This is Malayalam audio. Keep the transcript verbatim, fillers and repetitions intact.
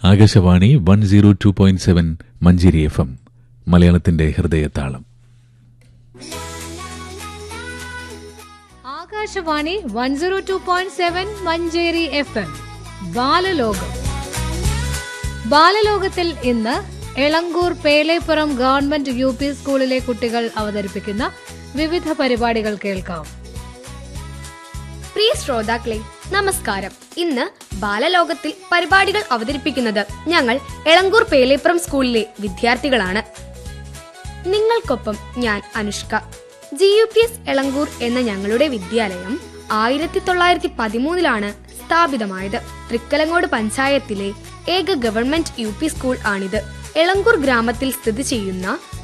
Akashvani one zero two point seven Manjeri F M, മലയാളത്തിന്റെ ഹൃദയതാളം. Akashvani one zero two point seven Manjeri F M. Balalokam. ബാലലോകത്തിൽ ഇന്ന് Elankur Pelepuram government U P സ്കൂളിലെ കുട്ടികൾ അവതരിപ്പിക്കുന്ന വിവിധ പരിപാടികൾ കേൾക്കാം. പ്രിയ ശ്രോതാക്കളെ, നമസ്കാരം. ഇന്ന് ബാലലോകത്തിൽ പരിപാടികൾ അവതരിപ്പിക്കുന്നത് ഞങ്ങൾ എളങ്കൂർ പേലേപ്പുറം സ്കൂളിലെ വിദ്യാർത്ഥികളാണ്. നിങ്ങൾക്കൊപ്പം ഞാൻ Anushka. G U P S Elankur എന്ന ഞങ്ങളുടെ വിദ്യാലയം ആയിരത്തി തൊള്ളായിരത്തി പതിമൂന്നിലാണ് സ്ഥാപിതമായത്. തൃക്കലങ്ങോട് പഞ്ചായത്തിലെ ഏക ഗവൺമെന്റ് യു പി സ്കൂൾ ആണിത്. എളങ്കൂർ ഗ്രാമത്തിൽ സ്ഥിതി ചെയ്യുന്ന